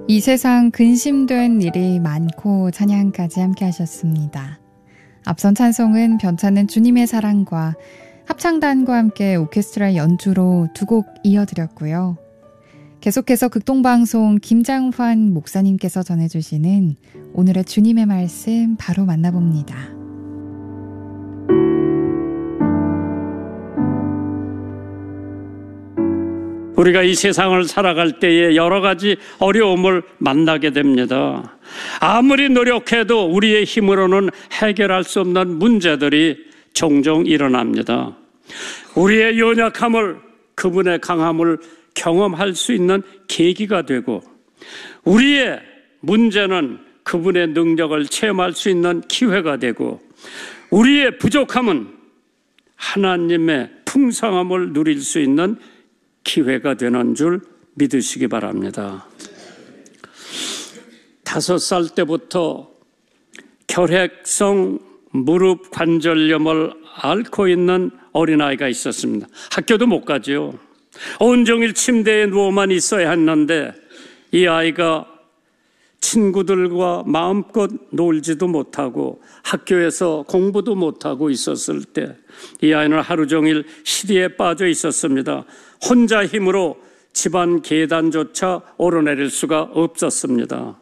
이 세상 근심된 일이 많고 찬양까지 함께 하셨습니다. 앞선 찬송은 변찮은 주님의 사랑과 합창단과 함께 오케스트라 연주로 두 곡 이어드렸고요. 계속해서 극동방송 김장환 목사님께서 전해주시는 오늘의 주님의 말씀 바로 만나봅니다. 우리가 이 세상을 살아갈 때에 여러 가지 어려움을 만나게 됩니다. 아무리 노력해도 우리의 힘으로는 해결할 수 없는 문제들이 종종 일어납니다. 우리의 연약함을, 그분의 강함을 경험할 수 있는 계기가 되고, 우리의 문제는 그분의 능력을 체험할 수 있는 기회가 되고, 우리의 부족함은 하나님의 풍성함을 누릴 수 있는 기회가 되는 줄 믿으시기 바랍니다. 5살 때부터 결핵성 무릎 관절염을 앓고 있는 어린아이가 있었습니다. 학교도 못 가죠. 온종일 침대에 누워만 있어야 했는데 이 아이가 친구들과 마음껏 놀지도 못하고 학교에서 공부도 못하고 있었을 때 이 아이는 하루 종일 시리에 빠져 있었습니다. 혼자 힘으로 집안 계단조차 오르내릴 수가 없었습니다.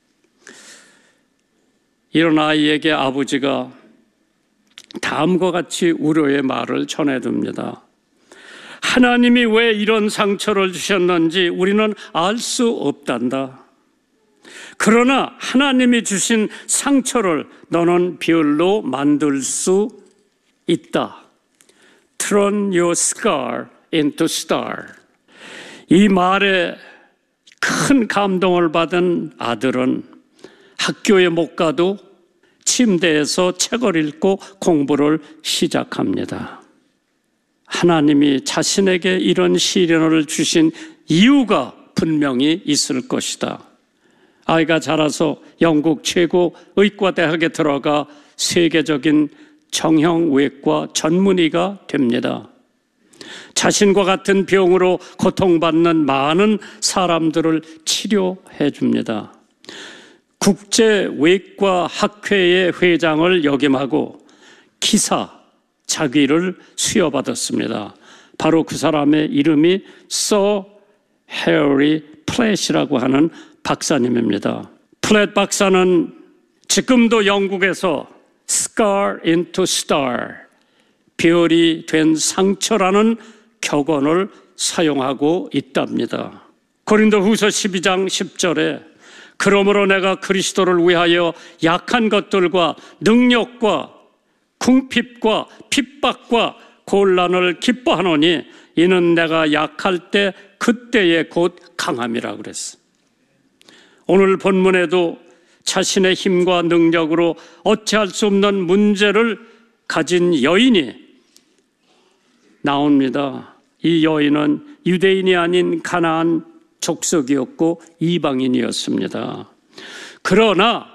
이런 아이에게 아버지가 다음과 같이 우려의 말을 전해줍니다. 하나님이 왜 이런 상처를 주셨는지 우리는 알 수 없단다. 그러나 하나님이 주신 상처를 너는 별로 만들 수 있다. Turn your scar into star. 이 말에 큰 감동을 받은 아들은 학교에 못 가도 침대에서 책을 읽고 공부를 시작합니다. 하나님이 자신에게 이런 시련을 주신 이유가 분명히 있을 것이다. 아이가 자라서 영국 최고 의과대학에 들어가 세계적인 정형외과 전문의가 됩니다. 자신과 같은 병으로 고통받는 많은 사람들을 치료해 줍니다. 국제외과학회의 회장을 역임하고 기사 자기를 수여받았습니다. 바로 그 사람의 이름이 서 해리 플랫이라고 하는 박사님입니다. 플랫 박사는 지금도 영국에서 Scar into Star, 별이 된 상처라는 격언을 사용하고 있답니다. 고린도후서 12장 10절에 그러므로 내가 그리스도를 위하여 약한 것들과 능력과 궁핍과 핍박과 곤란을 기뻐하노니 이는 내가 약할 때 그때에 곧 강함이라 그랬어. 오늘 본문에도 자신의 힘과 능력으로 어찌할 수 없는 문제를 가진 여인이 나옵니다. 이 여인은 유대인이 아닌 가나안 족속이었고 이방인이었습니다. 그러나